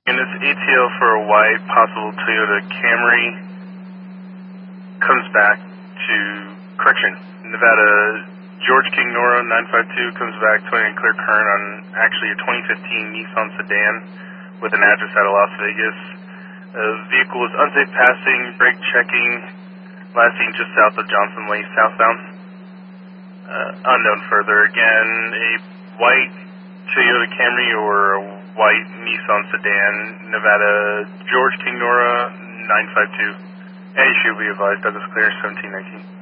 And it's ATL for a white, possible Toyota Camry. Comes back to, correction, Nevada, George King Nora 952 comes back 20 and clear current on actually a 2015 Nissan sedan with an address out of Las Vegas. The vehicle was unsafe passing, brake checking, last seen just south of Johnson Way, southbound. Unknown further. Again, a white Toyota Camry or a white Nissan sedan, Nevada, George King Nora 952. And you should be advised, Douglas Clear 1719.